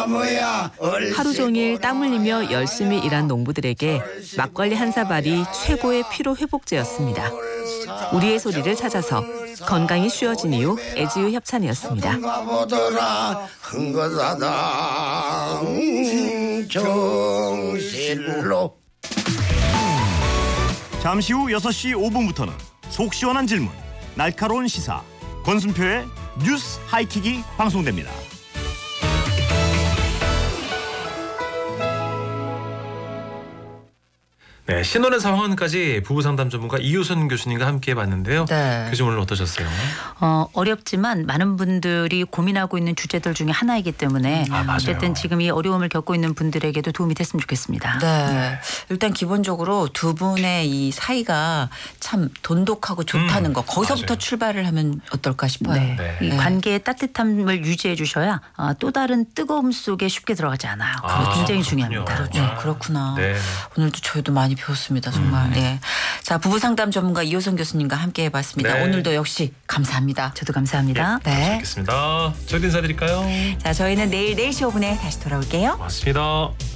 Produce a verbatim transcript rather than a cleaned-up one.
나무야. 하루 종일 땀 흘리며 열심히 일한 농부들에게 막걸리 한 사발이 최고의 피로 회복제였습니다. 우리의 소리를 찾아서 건강이 쉬워진 이후 애지유 협찬이었습니다. 보더라 흥거사당 정실로. 잠시 후 여섯 시 오 분부터는 속 시원한 질문, 날카로운 시사, 권순표의 뉴스 하이킥이 방송됩니다. 네, 신혼의 상황까지 부부상담 전문가 이효선 교수님과 함께 해봤는데요. 네. 교수님 오늘 어떠셨어요? 어, 어렵지만 많은 분들이 고민하고 있는 주제들 중에 하나이기 때문에 아, 맞아요. 어쨌든 지금 이 어려움을 겪고 있는 분들에게도 도움이 됐으면 좋겠습니다. 네. 일단 기본적으로 두 분의 이 사이가 참 돈독하고 좋다는 음, 거 거기서부터 맞아요. 출발을 하면 어떨까 싶어요. 네. 네. 이 네. 관계의 따뜻함을 유지해 주셔야 어, 또 다른 뜨거움 속에 쉽게 들어가지 않아요. 그거 아, 굉장히 그렇군요. 중요합니다. 그렇죠. 네. 네, 그렇구나. 네. 오늘도 저희도 많이 배웠습니다. 정말. 음. 네. 자, 부부 상담 전문가 이효선 교수님과 함께 해봤습니다. 네. 오늘도 역시 감사합니다. 저도 감사합니다. 네. 뵙겠습니다. 저희도 인사드릴까요? 자, 저희는 내일 네 시 오 분에 다시 돌아올게요. 맞습니다.